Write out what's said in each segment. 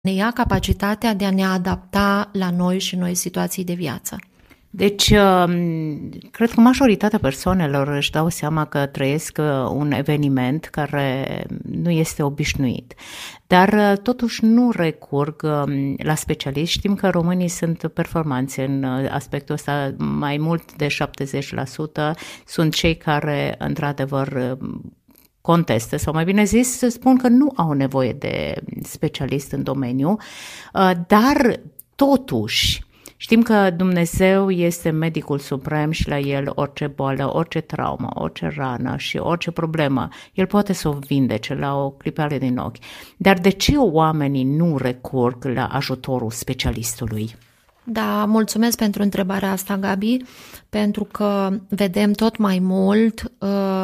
ne ia capacitatea de a ne adapta la noi și noi situații de viață. Deci, cred că majoritatea persoanelor își dau seama că trăiesc un eveniment care nu este obișnuit, dar totuși nu recurg la specialiști. Știm că românii sunt performanți în aspectul ăsta, mai mult de 70% sunt cei care, într-adevăr, contestă, sau mai bine zis, spun că nu au nevoie de specialist în domeniu, dar totuși știm că Dumnezeu este medicul suprem și la El orice boală, orice traumă, orice rană și orice problemă, El poate să o vindece la o clipeală din ochi. Dar de ce oamenii nu recurg la ajutorul specialistului? Da, mulțumesc pentru întrebarea asta, Gabi, pentru că vedem tot mai mult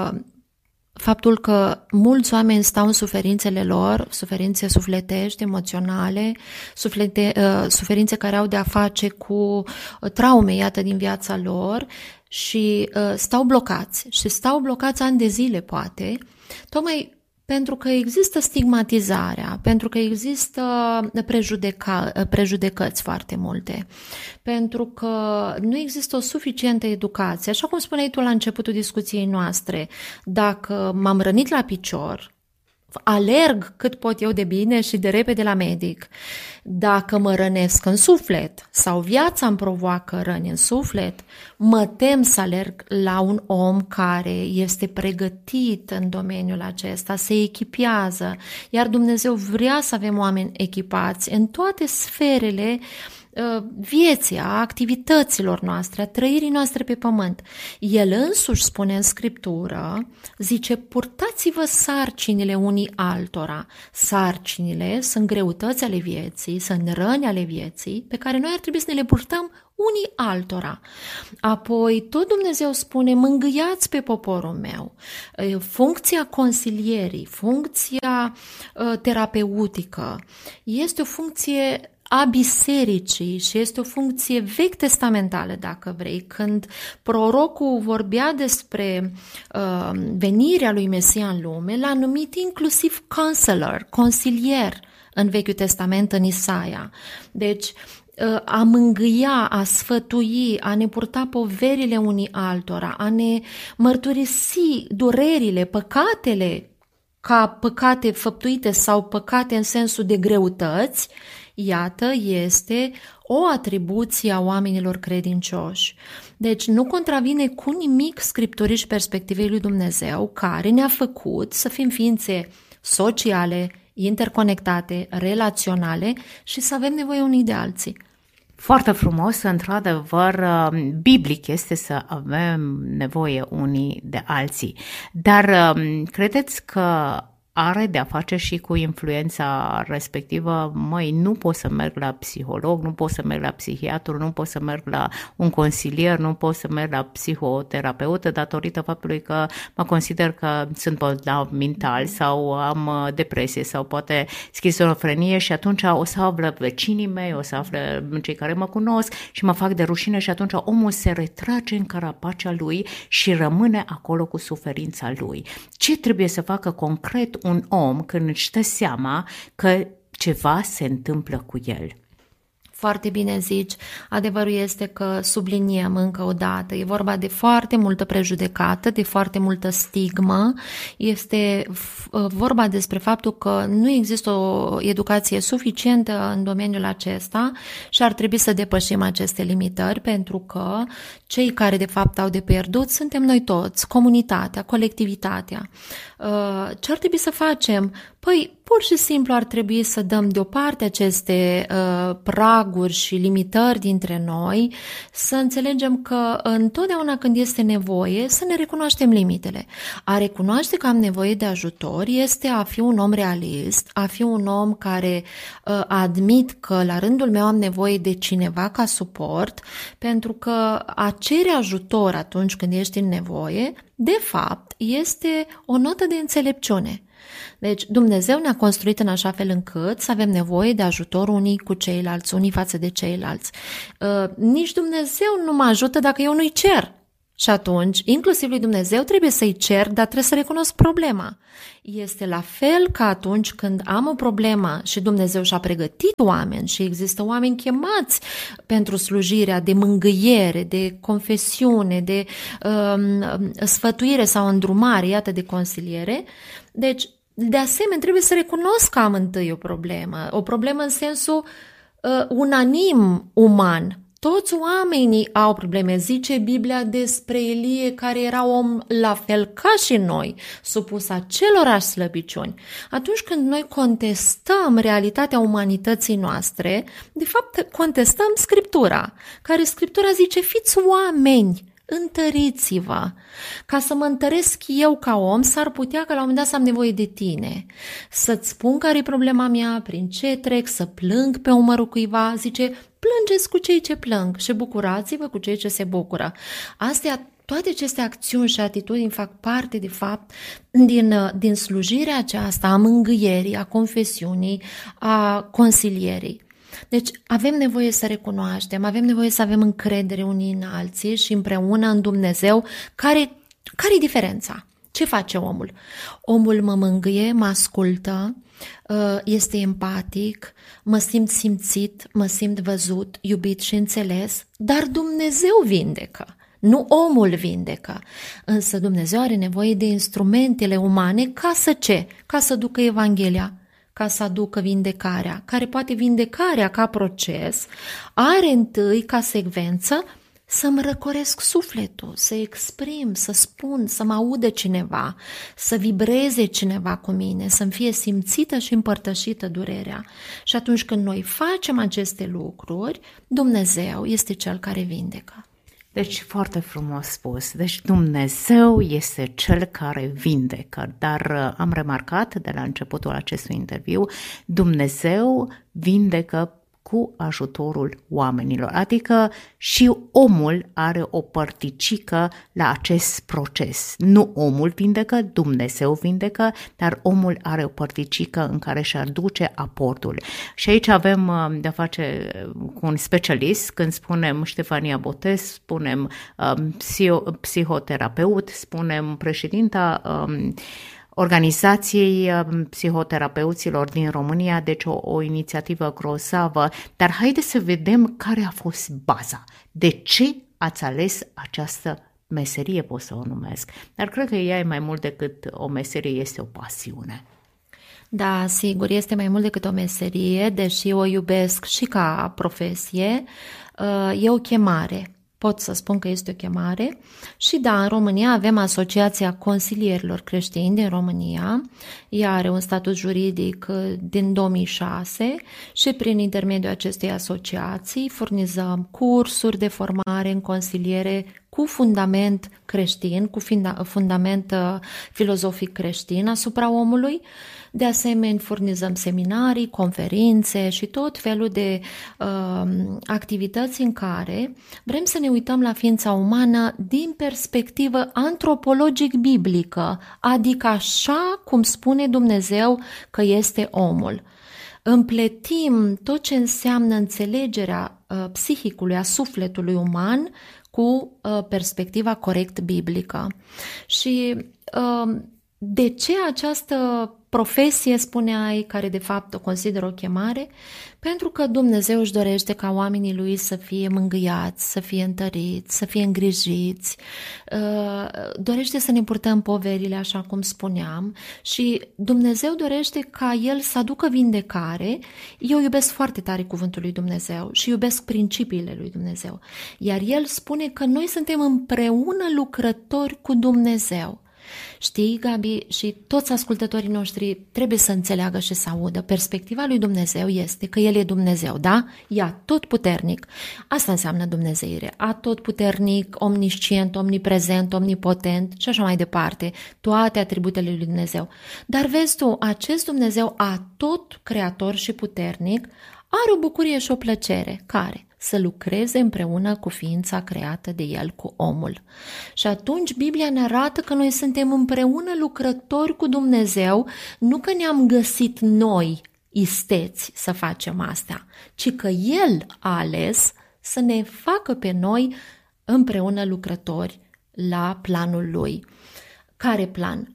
faptul că mulți oameni stau în suferințele lor, suferințe sufletești, emoționale, suferințe care au de-a face cu traume, iată, din viața lor și stau blocați ani de zile, poate, tocmai pentru că există stigmatizarea, pentru că există prejudecăți foarte multe, pentru că nu există o suficientă educație. Așa cum spuneai tu la începutul discuției noastre, dacă m-am rănit la picior, alerg cât pot eu de bine și de repede la medic. Dacă mă rănesc în suflet sau viața îmi provoacă răni în suflet, mă tem să alerg la un om care este pregătit în domeniul acesta, se echipează, iar Dumnezeu vrea să avem oameni echipați în toate sferele vieții, a activităților noastre, a trăirii noastre pe pământ. El însuși spune în Scriptură, zice, purtați-vă sarcinile unii altora. Sarcinile sunt greutăți ale vieții, sunt răni ale vieții, pe care noi ar trebui să ne le purtăm unii altora. Apoi tot Dumnezeu spune, mângâiați pe poporul meu. Funcția consilierii, funcția terapeutică este o funcție a bisericii și este o funcție vechi testamentală, dacă vrei. Când prorocul vorbea despre venirea lui Mesia în lume, l-a numit inclusiv counselor, consilier în Vechiul Testament, în Isaia. Deci, a mângâia, a sfătui, a ne purta poverile unii altora, a ne mărturisi durerile, păcatele, ca păcate făptuite sau păcate în sensul de greutăți, iată, este o atribuție a oamenilor credincioși. Deci nu contravine cu nimic Scripturii și perspectivei lui Dumnezeu, care ne-a făcut să fim ființe sociale, interconectate, relaționale și să avem nevoie unii de alții. Foarte frumos, într-adevăr, biblic este să avem nevoie unii de alții. Dar credeți că are de-a face și cu influența respectivă? Măi, nu pot să merg la psiholog, nu pot să merg la psihiatru, nu pot să merg la un consilier, nu pot să merg la psihoterapeută datorită faptului că mă consider că sunt bolnav mental sau am depresie sau poate schizofrenie și atunci o să află vecinii mei, o să află cei care mă cunosc și mă fac de rușine și atunci omul se retrage în carapacea lui și rămâne acolo cu suferința lui. Ce trebuie să facă concret un om când își dă seama că ceva se întâmplă cu el? Foarte bine zici, adevărul este că subliniem încă o dată, e vorba de foarte multă prejudecată, de foarte multă stigmă, este vorba despre faptul că nu există o educație suficientă în domeniul acesta și ar trebui să depășim aceste limitări, pentru că cei care de fapt au de pierdut suntem noi toți, comunitatea, colectivitatea. Ce ar trebui să facem? Păi, pur și simplu ar trebui să dăm deoparte aceste praguri și limitări dintre noi, să înțelegem că întotdeauna când este nevoie să ne recunoaștem limitele. A recunoaște că am nevoie de ajutor este a fi un om realist, a fi un om care admit că la rândul meu am nevoie de cineva ca suport, pentru că a cere ajutor atunci când ești în nevoie, de fapt, este o notă de înțelepciune. Deci Dumnezeu ne-a construit în așa fel încât să avem nevoie de ajutor unii cu ceilalți, unii față de ceilalți. Nici Dumnezeu nu mă ajută dacă eu nu-i cer Și atunci, inclusiv lui Dumnezeu trebuie să-i cer, dar trebuie să recunosc problema. Este la fel ca atunci când am o problemă și Dumnezeu și-a pregătit oameni și există oameni chemați pentru slujirea de mângâiere, de confesiune, de sfătuire sau îndrumare, iată, de consiliere. Deci, de asemenea, trebuie să recunosc că am întâi o problemă în sensul unanim uman. Toți oamenii au probleme, zice Biblia despre Ilie, care era om la fel ca și noi, supus acelorași slăbiciuni. Atunci când noi contestăm realitatea umanității noastre, de fapt contestăm Scriptura, care Scriptura zice, fiți oameni, întăriți-vă. Ca să mă întăresc eu ca om, s-ar putea că la un moment dat să am nevoie de tine. Să-ți spun care e problema mea, prin ce trec, să plâng pe umărul cuiva, zice, plângeți cu cei ce plâng și bucurați-vă cu cei ce se bucură. Toate aceste acțiuni și atitudini fac parte, de fapt, din slujirea aceasta a mângâierii, a confesiunii, a consilierii. Deci avem nevoie să recunoaștem, avem nevoie să avem încredere unii în alții și împreună în Dumnezeu. Care-i diferența? Ce face omul? Omul mă mângâie, mă ascultă, este empatic, mă simt simțit, mă simt văzut, iubit și înțeles, dar Dumnezeu vindecă. Nu omul vindecă, însă Dumnezeu are nevoie de instrumentele umane ca să ce? Ca să ducă Evanghelia, ca să aducă vindecarea, care poate vindecarea ca proces are întâi ca secvență să-mi răcoresc sufletul, să exprim, să spun, să mă audă cineva, să vibreze cineva cu mine, să-mi fie simțită și împărtășită durerea. Și atunci când noi facem aceste lucruri, Dumnezeu este Cel care vindecă. Deci foarte frumos spus. Deci Dumnezeu este Cel care vindecă, dar am remarcat de la începutul acestui interviu, Dumnezeu vindecă cu ajutorul oamenilor, adică și omul are o părticică la acest proces. Nu omul vindecă, Dumnezeu vindecă, dar omul are o părticică în care își aduce aportul. Și aici avem de-a face cu un specialist, când spunem Ștefania Botez, spunem psihoterapeut, spunem președinta Organizației Psihoterapeuților din România, deci o inițiativă grozavă, dar haideți să vedem care a fost baza. De ce ați ales această meserie, pot să o numesc, dar cred că ea e mai mult decât o meserie, este o pasiune. Da, sigur, este mai mult decât o meserie, deși o iubesc și ca profesie, e o chemare. Pot să spun că este o chemare și da, în România avem Asociația Consilierilor Creștini din România, ea are un statut juridic din 2006 și prin intermediul acestei asociații furnizăm cursuri de formare în consiliere cu fundament creștin, cu fundament filozofic creștin asupra omului. De asemenea, furnizăm seminarii, conferințe și tot felul de activități în care vrem să ne uităm la ființa umană din perspectivă antropologic-biblică, adică așa cum spune Dumnezeu că este omul. Împletim tot ce înseamnă înțelegerea psihicului, a sufletului uman cu perspectiva corect biblică. Și de ce această profesie, spuneai, care de fapt o consider o chemare? Pentru că Dumnezeu își dorește ca oamenii Lui să fie mângâiați, să fie întăriți, să fie îngrijiți, dorește să ne purtăm poverile așa cum spuneam și Dumnezeu dorește ca El să aducă vindecare. Eu iubesc foarte tare cuvântul lui Dumnezeu și iubesc principiile lui Dumnezeu, iar El spune că noi suntem împreună lucrători cu Dumnezeu. Știi, Gabi, și toți ascultătorii noștri trebuie să înțeleagă și să audă. Perspectiva lui Dumnezeu este că El e Dumnezeu, da? E atotputernic. Asta înseamnă dumnezeire. Atotputernic, omniscient, omniprezent, omnipotent și așa mai departe. Toate atributele lui Dumnezeu. Dar vezi tu, acest Dumnezeu atot creator și puternic are o bucurie și o plăcere. Care? Să lucreze împreună cu ființa creată de El, cu omul. Și atunci Biblia ne arată că noi suntem împreună lucrători cu Dumnezeu, nu că ne-am găsit noi isteți să facem asta, ci că El a ales să ne facă pe noi împreună lucrători la planul lui. Care plan?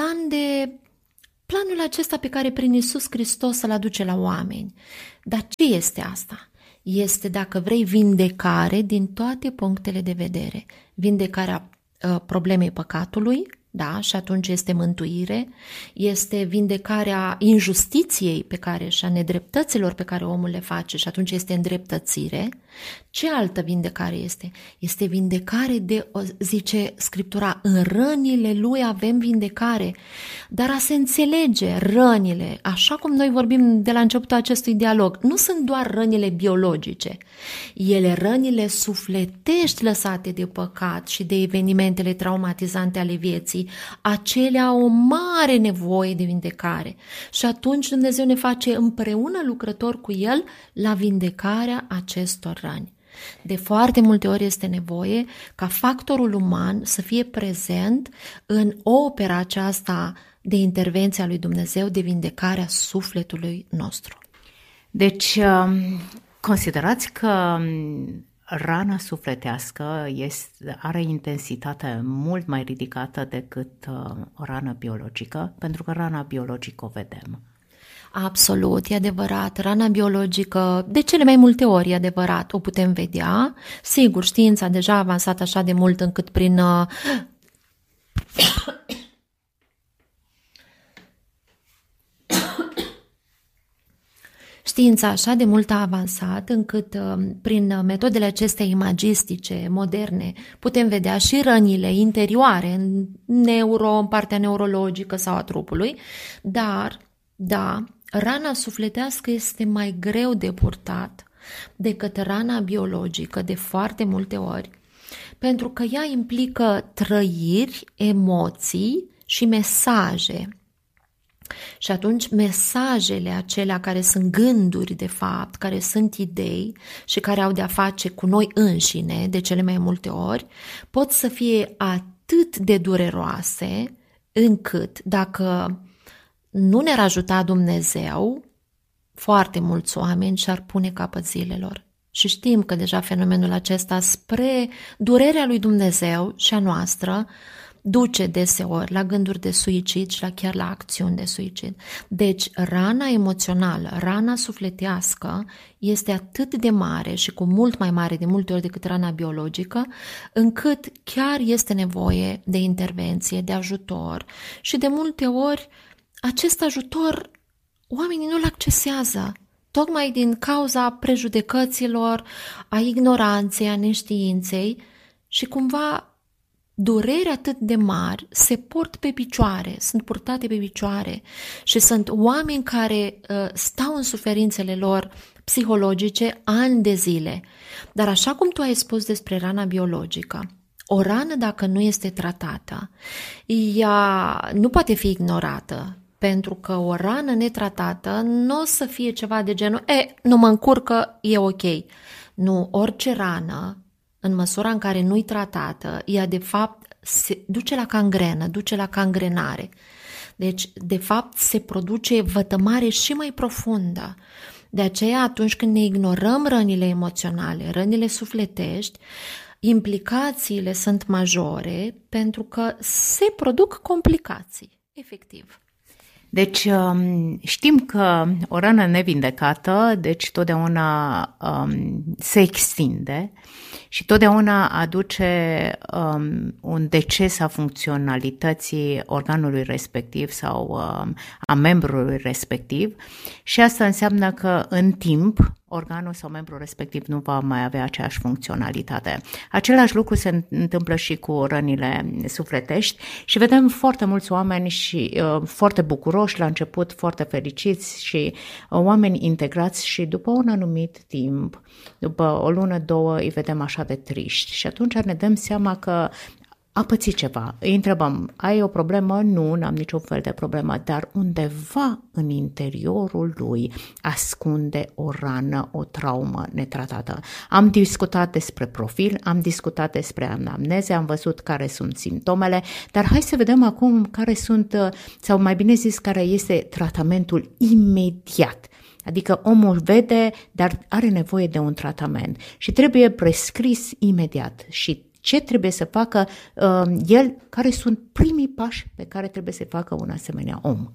Planul acesta pe care prin Iisus Hristos îl aduce la oameni. Dar ce este asta? Este, dacă vrei, vindecare din toate punctele de vedere. Vindecarea problemei păcatului, da, și atunci este mântuire, este vindecarea injustiției pe care și a nedreptăților pe care omul le face și atunci este îndreptățire. Ce altă vindecare este? Este vindecare zice Scriptura, în rănile lui avem vindecare, dar a se înțelege rănile, așa cum noi vorbim de la începutul acestui dialog, nu sunt doar rănile biologice, ele rănile sufletești lăsate de păcat și de evenimentele traumatizante ale vieții, acelea au o mare nevoie de vindecare și atunci Dumnezeu ne face împreună lucrători cu El la vindecarea acestor răni. De foarte multe ori este nevoie ca factorul uman să fie prezent în opera aceasta de intervenție a lui Dumnezeu, de vindecarea sufletului nostru. Deci, considerați că rana sufletească are intensitate mult mai ridicată decât o rană biologică, pentru că rana biologică o vedem. Absolut, e adevărat. Rana biologică, de cele mai multe ori, e adevărat, o putem vedea. Sigur, știința deja a avansat așa de mult încât prin... Știința așa de mult a avansat încât prin metodele acestea imagistice, moderne, putem vedea și rănile interioare, în partea neurologică sau a trupului, dar, da, rana sufletească este mai greu de purtat decât rana biologică de foarte multe ori, pentru că ea implică trăiri, emoții și mesaje. Și atunci mesajele acelea care sunt gânduri de fapt, care sunt idei și care au de-a face cu noi înșine de cele mai multe ori, pot să fie atât de dureroase încât dacă nu ne-ar ajuta Dumnezeu, foarte mulți oameni și-ar pune capăt zilelor. Și știm că deja fenomenul acesta spre durerea lui Dumnezeu și a noastră duce deseori la gânduri de suicid și chiar la acțiuni de suicid. Deci rana emoțională, rana sufletească este atât de mare și cu mult mai mare de multe ori decât rana biologică, încât chiar este nevoie de intervenție, de ajutor și de multe ori acest ajutor oamenii nu-l accesează, tocmai din cauza prejudecăților, a ignoranței, a neștiinței și cumva dureri atât de mari se port pe picioare, sunt purtate pe picioare și sunt oameni care stau în suferințele lor psihologice ani de zile. Dar așa cum tu ai spus despre rana biologică, o rană dacă nu este tratată, ea nu poate fi ignorată, pentru că o rană netratată nu o să fie ceva de genul, nu mă încurcă, e ok. Nu, orice rană, în măsura în care nu-i tratată, ea de fapt se duce la cangrenă, duce la cangrenare. Deci, de fapt, se produce vătămare și mai profundă. De aceea, atunci când ne ignorăm rănile emoționale, rănile sufletești, implicațiile sunt majore pentru că se produc complicații, efectiv. Deci știm că o rană nevindecată, deci totdeauna se extinde și totdeauna aduce un deces a funcționalității organului respectiv sau a membrului respectiv și asta înseamnă că în timp organul sau membrul respectiv nu va mai avea aceeași funcționalitate. Același lucru se întâmplă și cu rănile sufletești și vedem foarte mulți oameni și foarte bucuroși la început, foarte fericiți și oameni integrați și după un anumit timp, după o lună, două, îi vedem așa de triști și atunci ne dăm seama că a pățit ceva. Îi întrebăm, ai o problemă? Nu, n-am niciun fel de problemă, dar undeva în interiorul lui ascunde o rană, o traumă netratată. Am discutat despre profil, am discutat despre anamneze, am văzut care sunt simptomele, dar hai să vedem acum care sunt, sau mai bine zis, care este tratamentul imediat. Adică omul vede, dar are nevoie de un tratament și trebuie prescris imediat și ce trebuie să facă el, care sunt primii pași pe care trebuie să facă un asemenea om.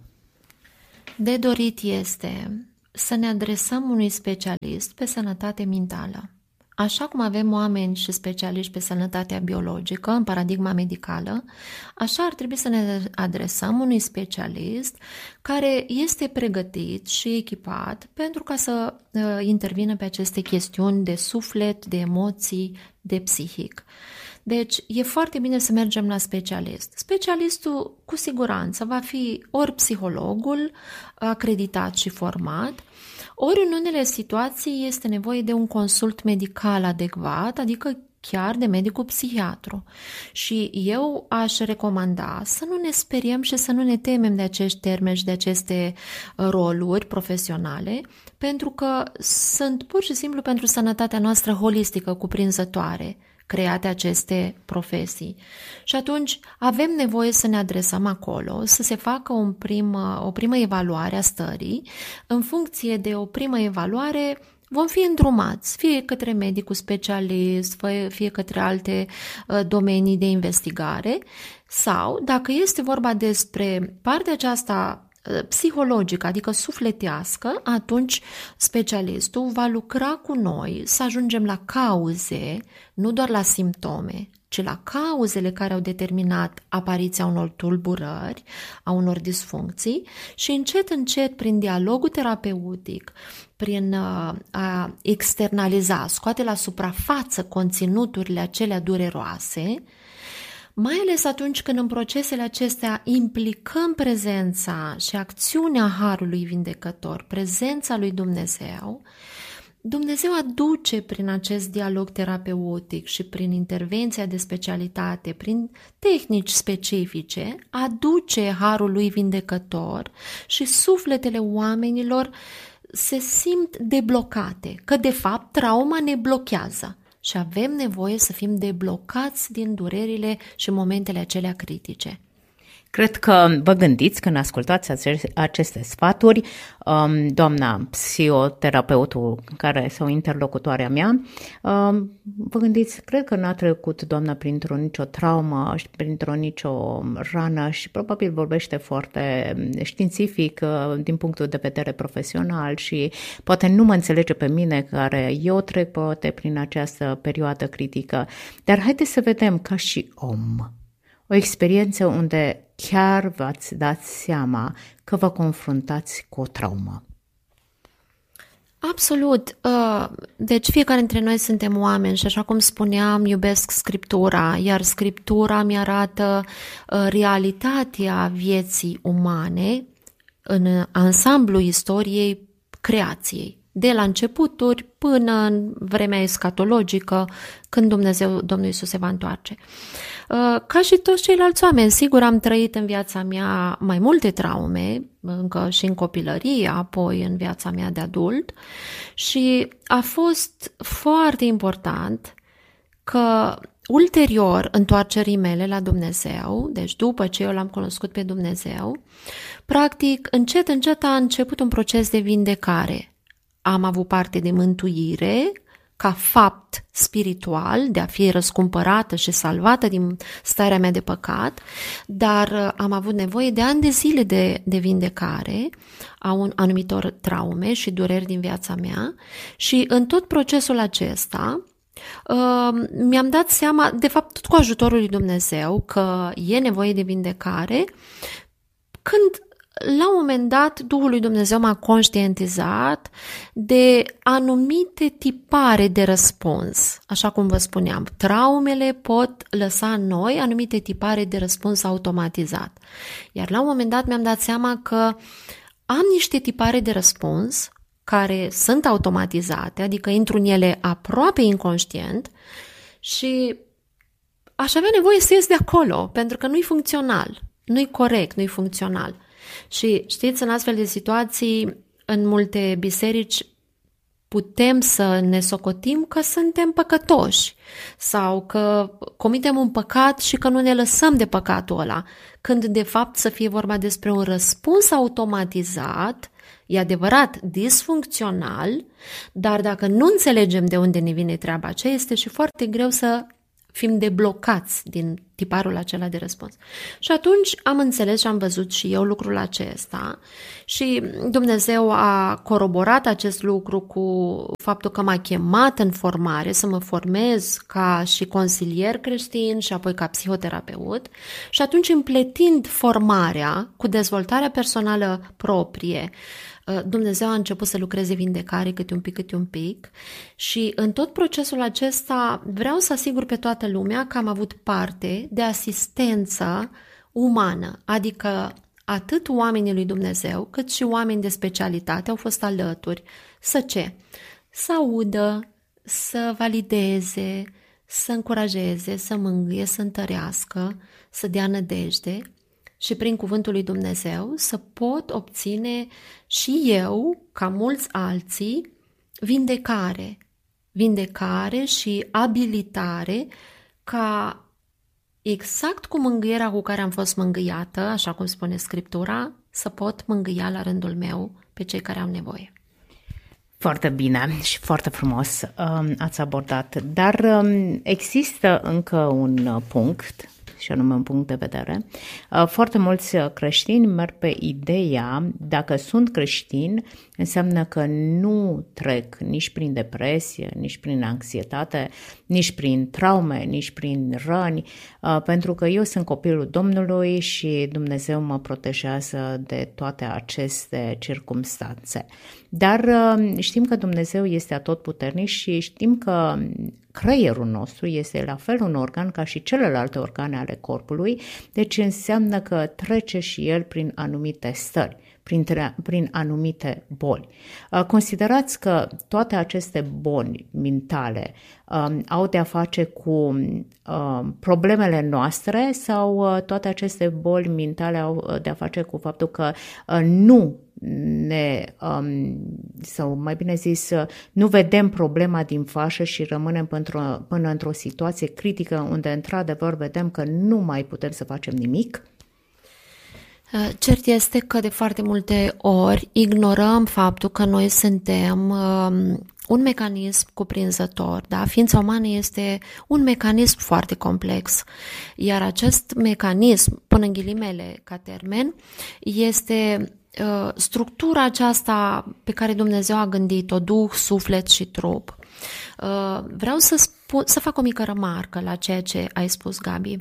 De dorit este să ne adresăm unui specialist pe sănătate mentală. Așa cum avem oameni și specialiști pe sănătatea biologică, în paradigma medicală, așa ar trebui să ne adresăm unui specialist care este pregătit și echipat pentru ca să intervină pe aceste chestiuni de suflet, de emoții, de psihic. Deci, e foarte bine să mergem la specialist. Specialistul, cu siguranță, va fi ori psihologul acreditat și format, ori în unele situații este nevoie de un consult medical adecvat, adică chiar de medicul psihiatru. Și eu aș recomanda să nu ne speriem și să nu ne temem de acești termeni și de aceste roluri profesionale, pentru că sunt pur și simplu pentru sănătatea noastră holistică, cuprinzătoare, create aceste profesii. Și atunci avem nevoie să ne adresăm acolo, să se facă o primă evaluare a stării. În funcție de o primă evaluare vom fi îndrumați, fie către medicul specialist, fie către alte domenii de investigare, sau, dacă este vorba despre partea aceasta psihologică, adică sufletească, atunci specialistul va lucra cu noi să ajungem la cauze, nu doar la simptome, ci la cauzele care au determinat apariția unor tulburări, a unor disfuncții și încet, încet, prin dialogul terapeutic, prin a externaliza, scoate la suprafață conținuturile acelea dureroase, mai ales atunci când în procesele acestea implicăm prezența și acțiunea Harului Vindecător, prezența lui Dumnezeu, Dumnezeu aduce prin acest dialog terapeutic și prin intervenția de specialitate, prin tehnici specifice, aduce Harul lui Vindecător și sufletele oamenilor se simt deblocate, că de fapt trauma ne blochează. Și avem nevoie să fim deblocați din durerile și momentele acelea critice. Cred că vă gândiți când ascultați aceste sfaturi, doamna psihoterapeutul sau interlocutoarea mea, vă gândiți, cred că n-a trecut doamna printr-o nicio traumă și printr-o nicio rană și probabil vorbește foarte științific din punctul de vedere profesional și poate nu mă înțelege pe mine care eu trec poate prin această perioadă critică, dar haideți să vedem ca și om. O experiență unde chiar v-ați dat seama că vă confruntați cu o traumă. Absolut. Deci fiecare dintre noi suntem oameni și așa cum spuneam, iubesc Scriptura, iar Scriptura mi arată realitatea vieții umane în ansamblu istoriei creației. De la începuturi până în vremea escatologică, când Domnul Iisus se va întoarce. Ca și toți ceilalți oameni, sigur am trăit în viața mea mai multe traume, încă și în copilărie, apoi în viața mea de adult și a fost foarte important că ulterior întoarcerii mele la Dumnezeu, deci după ce eu l-am cunoscut pe Dumnezeu, practic încet, încet a început un proces de vindecare. Am avut parte de mântuire ca fapt spiritual, de a fi răscumpărată și salvată din starea mea de păcat, dar am avut nevoie de ani de zile de vindecare a anumitor traume și dureri din viața mea și în tot procesul acesta mi-am dat seama, de fapt tot cu ajutorul lui Dumnezeu, că e nevoie de vindecare, când la un moment dat, Duhul lui Dumnezeu m-a conștientizat de anumite tipare de răspuns. Așa cum vă spuneam, traumele pot lăsa în noi anumite tipare de răspuns automatizat. Iar la un moment dat mi-am dat seama că am niște tipare de răspuns care sunt automatizate, adică intru în ele aproape inconștient și aș avea nevoie să ies de acolo, pentru că nu-i funcțional, nu-i corect, nu-i funcțional. Și știți, în astfel de situații, în multe biserici, putem să ne socotim că suntem păcătoși sau că comitem un păcat și că nu ne lăsăm de păcatul ăla, când de fapt să fie vorba despre un răspuns automatizat, e adevărat, disfuncțional, dar dacă nu înțelegem de unde ne vine treaba aceea, este și foarte greu să fim deblocați din tiparul acela de răspuns. Și atunci am înțeles și am văzut și eu lucrul acesta și Dumnezeu a coroborat acest lucru cu faptul că m-a chemat în formare, să mă formez ca și consilier creștin și apoi ca psihoterapeut și atunci împletind formarea cu dezvoltarea personală proprie, Dumnezeu a început să lucreze vindecare câte un pic și în tot procesul acesta vreau să asigur pe toată lumea că am avut parte de asistență umană, adică atât oamenii lui Dumnezeu cât și oameni de specialitate au fost alături să audă, să valideze, să încurajeze, să mângâie, să întărească, să dea nădejde și prin cuvântul lui Dumnezeu să pot obține și eu, ca mulți alții, vindecare și abilitare ca exact cu mângâierea cu care am fost mângâiată, așa cum spune Scriptura, să pot mângâia la rândul meu pe cei care au nevoie. Foarte bine și foarte frumos ați abordat, dar există încă un punct, și anume un punct de vedere. Foarte mulți creștini merg pe ideea, dacă sunt creștini, înseamnă că nu trec nici prin depresie, nici prin anxietate, nici prin traume, nici prin răni, pentru că eu sunt copilul Domnului și Dumnezeu mă protejează de toate aceste circumstanțe. Dar știm că Dumnezeu este atotputernic și știm că creierul nostru este la fel un organ ca și celelalte organe ale corpului, deci înseamnă că trece și el prin anumite stări, prin anumite boli. Considerați că toate aceste boli mentale au de-a face cu problemele noastre sau toate aceste boli mentale au de-a face cu faptul că nu sau mai bine zis, nu vedem problema din fașă și rămânem până într-o situație critică unde într-adevăr vedem că nu mai putem să facem nimic? Cert este că de foarte multe ori ignorăm faptul că noi suntem un mecanism cuprinzător, da? Ființa umană este un mecanism foarte complex, iar acest mecanism, până în ghilimele ca termen, este structura aceasta pe care Dumnezeu a gândit-o, duh, suflet și trup. Vreau să fac o mică remarcă la ceea ce ai spus, Gabi.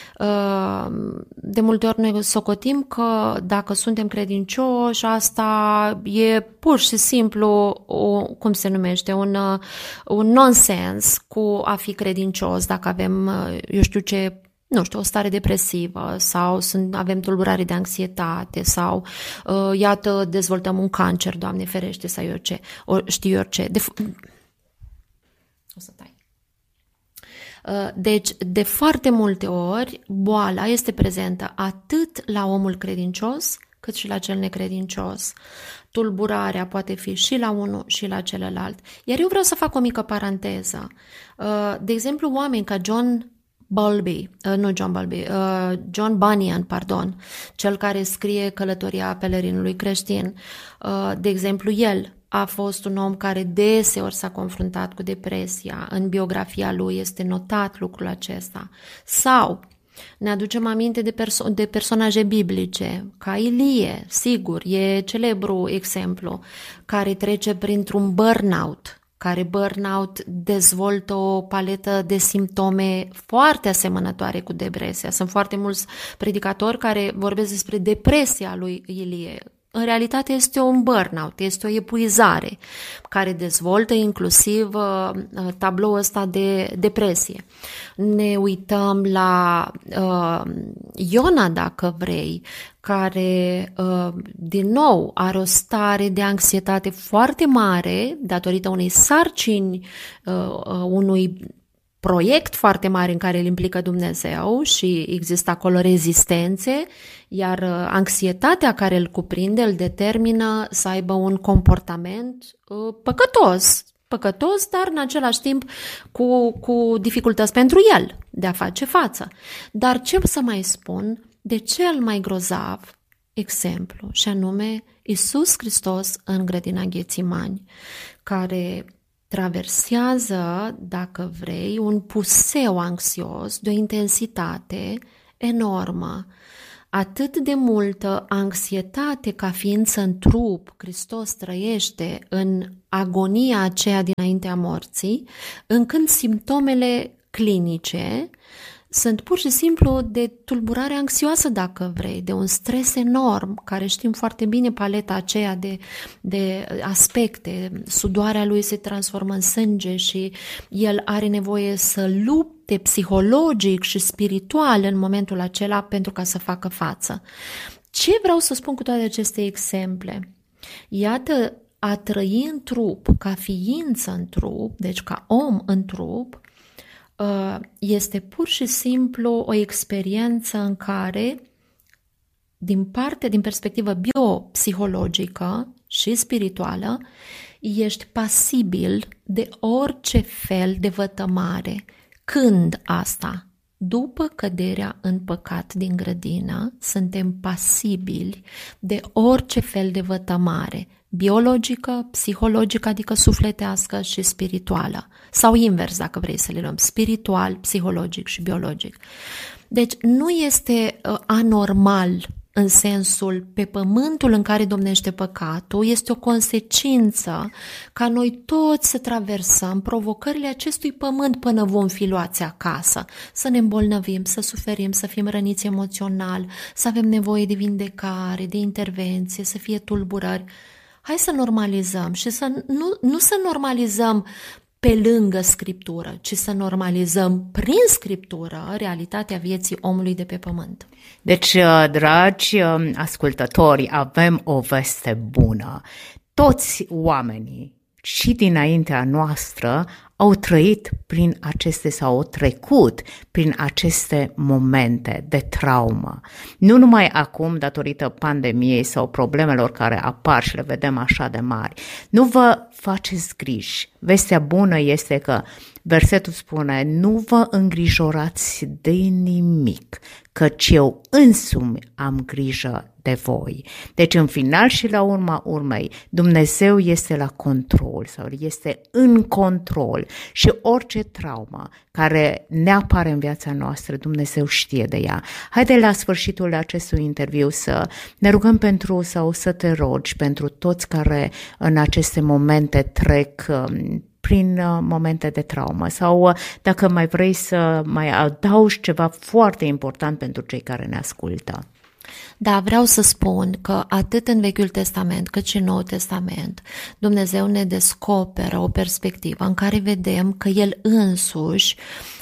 De multe ori noi socotim că dacă suntem credincioși, asta e pur și simplu, cum se numește, un nonsens cu a fi credincios, dacă avem, o stare depresivă sau avem tulburare de anxietate sau, iată, dezvoltăm un cancer, Doamne ferește, sau știu eu ce. O să tai. Deci, de foarte multe ori, boala este prezentă atât la omul credincios, cât și la cel necredincios. Tulburarea poate fi și la unul și la celălalt. Iar eu vreau să fac o mică paranteză. De exemplu, oameni ca John Bunyan, cel care scrie Călătoria pelerinului creștin. De exemplu, el a fost un om care deseori s-a confruntat cu depresia. În biografia lui este notat lucrul acesta. Sau ne aducem aminte de personaje biblice, ca Ilie, sigur, e celebru exemplu, care trece printr-un burnout, care burnout dezvoltă o paletă de simptome foarte asemănătoare cu depresia. Sunt foarte mulți predicatori care vorbesc despre depresia lui Ilie. În realitate este un burnout, este o epuizare care dezvoltă inclusiv tabloul ăsta de depresie. Ne uităm la Iona, dacă vrei, care din nou are o stare de anxietate foarte mare datorită unei sarcini, unui proiect foarte mare în care îl implică Dumnezeu și există acolo rezistențe, iar anxietatea care îl cuprinde îl determină să aibă un comportament păcătos, dar în același timp cu dificultăți pentru el de a face față. Dar ce să mai spun de cel mai grozav exemplu, și anume Iisus Hristos în grădina Ghețimani, care traversează, dacă vrei, un puseu anxios de o intensitate enormă. Atât de multă anxietate ca ființă în trup, Hristos trăiește în agonia aceea dinaintea morții, încât simptomele clinice sunt pur și simplu de tulburare anxioasă, dacă vrei, de un stres enorm, care știm foarte bine paleta aceea de aspecte. Sudoarea lui se transformă în sânge și el are nevoie să lupte psihologic și spiritual în momentul acela pentru ca să facă față. Ce vreau să spun cu toate aceste exemple? Iată, a trăi în trup, ca ființă în trup, deci ca om în trup, este pur și simplu o experiență în care, din perspectivă biopsihologică și spirituală, ești pasibil de orice fel de vătămare. Când asta? După căderea în păcat din grădină, suntem pasibili de orice fel de vătămare, biologică, psihologică, adică sufletească și spirituală. Sau invers, dacă vrei să le luăm, spiritual, psihologic și biologic. Deci nu este anormal în sensul pe pământul în care domnește păcatul, este o consecință ca noi toți să traversăm provocările acestui pământ până vom fi luați acasă, să ne îmbolnăvim, să suferim, să fim răniți emoțional, să avem nevoie de vindecare, de intervenție, să fie tulburări. Hai să normalizăm și nu să normalizăm pe lângă Scriptură, ci să normalizăm prin Scriptură realitatea vieții omului de pe pământ. Deci, dragi ascultători, avem o veste bună. Toți oamenii și dinaintea noastră au trăit prin aceste sau au trecut prin aceste momente de traumă. Nu numai acum, datorită pandemiei sau problemelor care apar și le vedem așa de mari. Nu vă faceți griji. Vestea bună este că versetul spune: nu vă îngrijorați de nimic, căci eu însumi am grijă de voi. Deci în final și la urma urmei, Dumnezeu este la control sau este în control și orice traumă care ne apare în viața noastră, Dumnezeu știe de ea. Haide la sfârșitul acestui interviu să ne rugăm pentru sau să te rogi pentru toți care în aceste momente trec prin momente de traumă sau dacă mai vrei să mai adaugi ceva foarte important pentru cei care ne ascultă. Da, vreau să spun că atât în Vechiul Testament cât și în Noul Testament Dumnezeu ne descoperă o perspectivă în care vedem că El însuși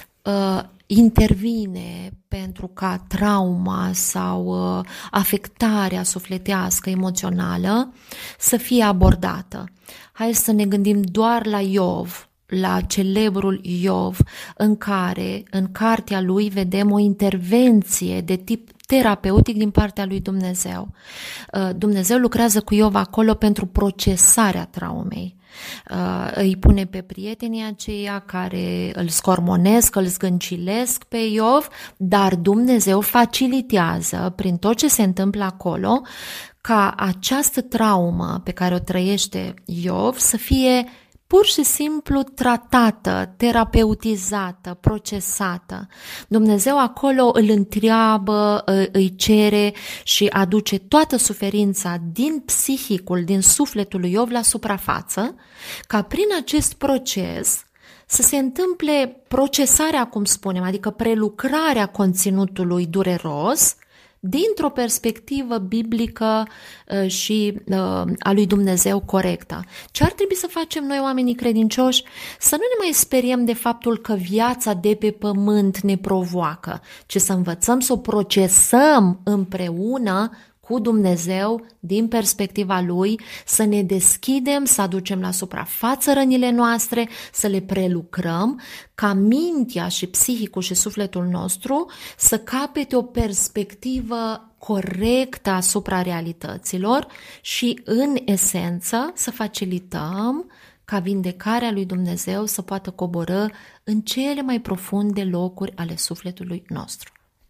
intervine pentru ca trauma sau afectarea sufletească, emoțională să fie abordată. Hai să ne gândim doar la Iov, la celebrul Iov, în care în cartea lui vedem o intervenție de tip terapeutic din partea lui Dumnezeu. Dumnezeu lucrează cu Iov acolo pentru procesarea traumei. Îi pune pe prietenii aceia care îl scormonesc, îl zgâncilesc pe Iov, dar Dumnezeu facilitează prin tot ce se întâmplă acolo ca această traumă pe care o trăiește Iov să fie pur și simplu tratată, terapeutizată, procesată. Dumnezeu acolo îl întreabă, îi cere și aduce toată suferința din psihicul, din sufletul lui Iov la suprafață, ca prin acest proces să se întâmple procesarea, cum spunem, adică prelucrarea conținutului dureros, dintr-o perspectivă biblică și a lui Dumnezeu corectă. Ce ar trebui să facem noi, oamenii credincioși? Să nu ne mai speriem de faptul că viața de pe pământ ne provoacă, ci să învățăm să o procesăm împreună cu Dumnezeu din perspectiva Lui, să ne deschidem, să aducem la suprafață rănile noastre, să le prelucrăm, ca mintea și psihicul și sufletul nostru să capete o perspectivă corectă asupra realităților și, în esență, să facilităm ca vindecarea lui Dumnezeu să poată coborî în cele mai profunde locuri ale sufletului nostru.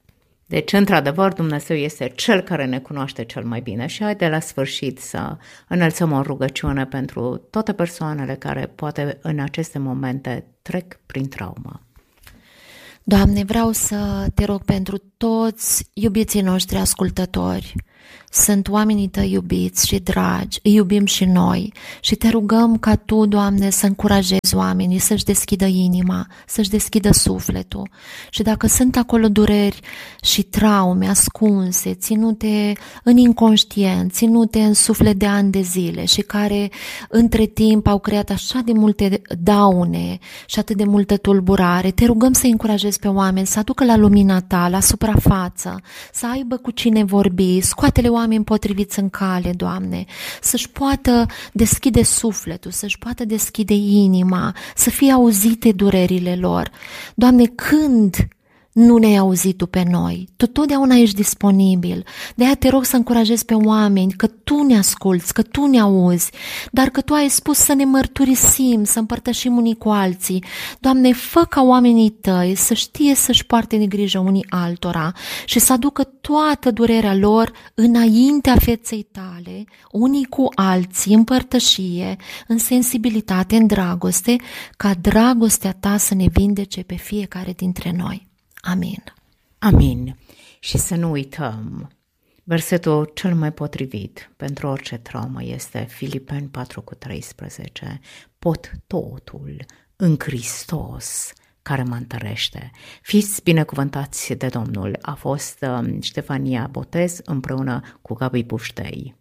Deci, într-adevăr, Dumnezeu este Cel care ne cunoaște cel mai bine și haide la sfârșit să înălțăm o rugăciune pentru toate persoanele care poate în aceste momente trec prin traumă. Doamne, vreau să te rog pentru toți iubiții noștri ascultători. Sunt oamenii Tăi iubiți și dragi, îi iubim și noi și Te rugăm ca Tu, Doamne, să încurajezi oamenii să-și deschidă inima, să-și deschidă sufletul și dacă sunt acolo dureri și traume ascunse, ținute în inconștient, ținute în suflet de ani de zile și care între timp au creat așa de multe daune și atât de multă tulburare, Te rugăm să încurajezi pe oameni să aducă la lumina Ta, la suprafață, să aibă cu cine vorbi, scoate-le oameni potriviți în cale, Doamne, să-și poată deschide sufletul, să-și poată deschide inima, să fie auzite durerile lor. Doamne, când nu ne-ai auzit Tu pe noi? Tu totdeauna ești disponibil. De aia te rog să încurajezi pe oameni că Tu ne asculți, că Tu ne auzi, dar că Tu ai spus să ne mărturisim, să împărtășim unii cu alții. Doamne, fă ca oamenii Tăi să știe să-și poarte de grijă unii altora și să aducă toată durerea lor înaintea feței Tale, unii cu alții, în părtășie, în sensibilitate, în dragoste, ca dragostea Ta să ne vindece pe fiecare dintre noi. Amin. Amin. Și să nu uităm, versetul cel mai potrivit pentru orice traumă este Filipeni 4:13. Pot totul în Hristos care mă întărește. Fiți binecuvântați de Domnul. A fost Ștefania Botez împreună cu Gabi Puștei.